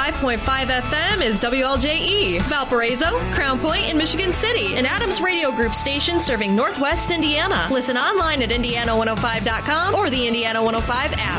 105.5 FM is WLJE, Valparaiso, Crown Point, and Michigan City, an Adams Radio Group station serving Northwest Indiana. Listen online at Indiana105.com or the Indiana 105 app.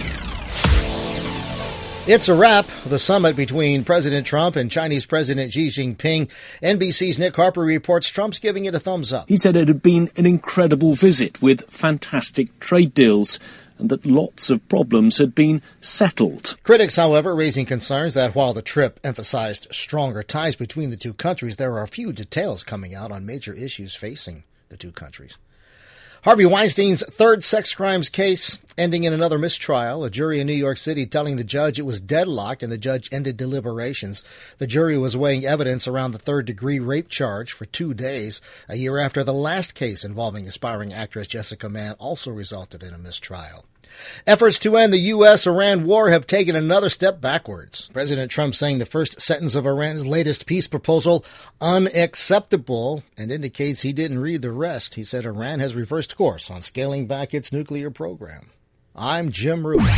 It's a wrap. The summit between President Trump and Chinese President Xi Jinping. NBC's Nick Harper reports Trump's giving it a thumbs up. He said it had been an incredible visit with fantastic trade deals and that lots of problems had been settled. Critics, however, raising concerns that while the trip emphasized stronger ties between the two countries, there are a few details coming out on major issues facing the two countries. Harvey Weinstein's third sex crimes case ending in another mistrial. A jury in New York City telling the judge it was deadlocked, and the judge ended deliberations. The jury was weighing evidence around the third-degree rape charge for 2 days, a year after the last case involving aspiring actress Jessica Mann also resulted in a mistrial. Efforts to end the U.S.-Iran war have taken another step backwards. President Trump saying the first sentence of Iran's latest peace proposal unacceptable and indicates he didn't read the rest. He said Iran has reversed course on scaling back its nuclear program. I'm Jim Root.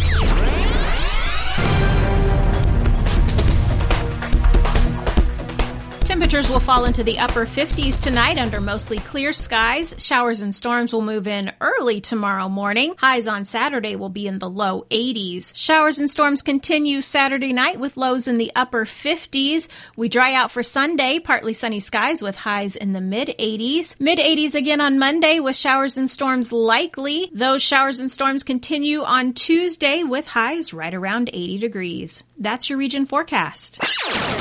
Temperatures will fall into the upper 50s tonight under mostly clear skies. Showers and storms will move in early tomorrow morning. Highs on Saturday will be in the low 80s. Showers and storms continue Saturday night with lows in the upper 50s. We dry out for Sunday, partly sunny skies with highs in the mid-80s. Mid-80s again on Monday with showers and storms likely. Those showers and storms continue on Tuesday with highs right around 80 degrees. That's your region forecast.